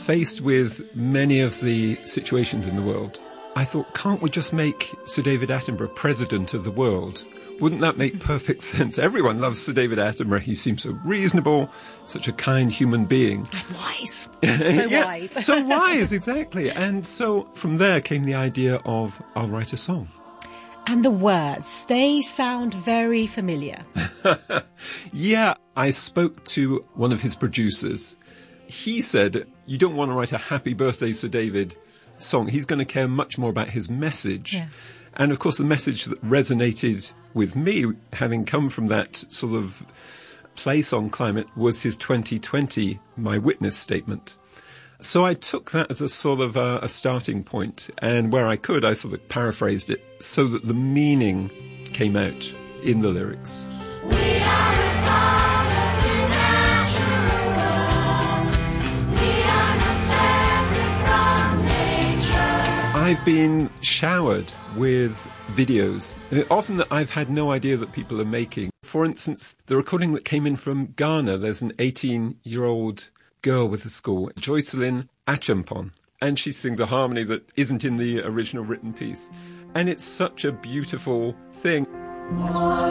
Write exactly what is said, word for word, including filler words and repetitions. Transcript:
faced with many of the situations in the world, I thought, can't we just make Sir David Attenborough president of the world? Wouldn't that make perfect sense? Everyone loves Sir David Attenborough. He seems so reasonable, such a kind human being. And wise. So yeah, wise. so wise, exactly. And so from there came the idea of, I'll write a song. And the words, they sound very familiar. Yeah, I spoke to one of his producers. He said, you don't want to write a happy birthday, Sir David song. He's going to care much more about his message. Yeah. And of course, the message that resonated with me, having come from that sort of place on climate, was his twenty twenty My Witness statement. So I took that as a sort of a, a starting point, and where I could, I sort of paraphrased it so that the meaning came out in the lyrics. We are a part of the natural world. We are not separate from nature. I've been showered with videos, often that I've had no idea that people are making. For instance, the recording that came in from Ghana, there's an eighteen-year-old girl with the school, Joycelyn Achampon, and she sings a harmony that isn't in the original written piece. And it's such a beautiful thing. For